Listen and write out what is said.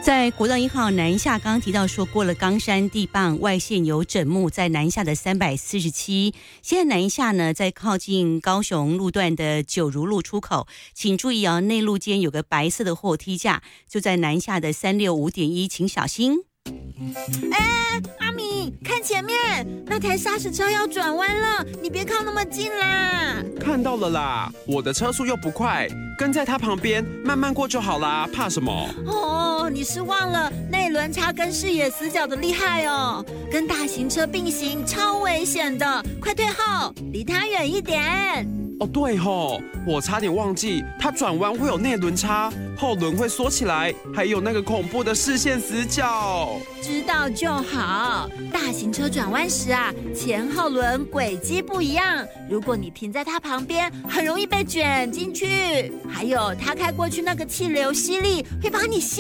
在国道1号南下，刚刚提到说过了冈山地磅外线有整木，在南下的347。现在南下呢，在靠近高雄路段的九如路出口，请注意哦，内路间有个白色的货梯架，就在南下的365.1，请小心。 阿米，看前面，那台砂石车要转弯了，你别靠那么近啦。 看到了啦，我的车速又不快，跟在他旁边慢慢过就好啦，怕什么？ 哦，你是忘了内轮差跟视野死角的厉害哦，跟大型车并行超危险的，快退后，离他远一点。 哦，对吼，我差点忘记，它转弯会有内轮差，后轮会缩起来，还有那个恐怖的视线死角。 知道就好。大型车转弯时啊，前后轮轨迹不一样，如果你停在它旁边，很容易被卷进去。还有，它开过去那个气流吸力会把你吸